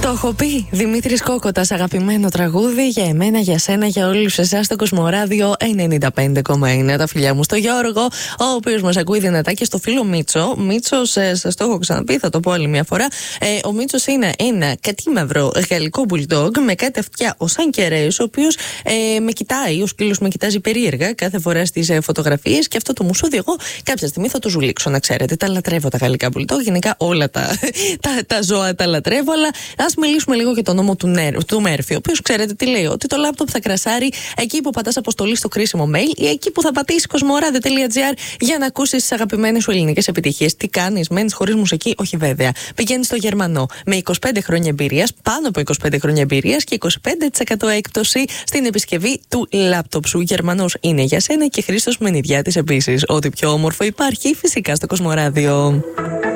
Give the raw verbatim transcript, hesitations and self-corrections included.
Το έχω πει. Δημήτρης Κόκοτας, αγαπημένο τραγούδι για εμένα, για σένα, για όλους εσάς στο Κοσμοράδιο ενενήντα πέντε κόμμα ένα. Τα φιλιά μου στο Γιώργο, ο οποίος μας ακούει δυνατά, και στο φίλο Μίτσο. Μίτσος, ε, σας το έχω ξαναπεί, θα το πω άλλη μια φορά. Ε, ο Μίτσος είναι ένα κατήμαυρο γαλλικό bulldog με κάτι αυτιά ο Σαν Κεραίος, ο οποίος ε, με κοιτάει, ο σκύλος με κοιτάζει περίεργα κάθε φορά στις ε, φωτογραφίες. Και αυτό το μουσούδι, εγώ κάποια στιγμή θα το ζουλήξω, να ξέρετε. Τα λατρεύω τα γαλλικά bulldog, γενικά όλα τα, τα, τα ζώα τα λατρεύω, αλλά ας μιλήσουμε λίγο για τον νόμο του, Νέρ, του Μέρφυ, ο οποίος ξέρετε τι λέει, ότι το λάπτοπ θα κρασάρει εκεί που πατάς αποστολή στο κρίσιμο mail ή εκεί που θα πατήσεις κοσμοράδιο τελεία τζι άρ για να ακούσεις τις αγαπημένες σου ελληνικές επιτυχίες. Τι κάνεις, μένεις χωρίς μουσική? Όχι βέβαια. Πηγαίνεις στο Γερμανό με είκοσι πέντε χρόνια εμπειρίας, πάνω από είκοσι πέντε χρόνια εμπειρίας και είκοσι πέντε τοις εκατό έκπτωση στην επισκευή του λάπτοπ σου. Γερμανός είναι για σένα και Χρήστος Μενιδιάτης επίσης. Ό,τι πιο όμορφο υπάρχει φυσικά στο Κοσμοράδιο.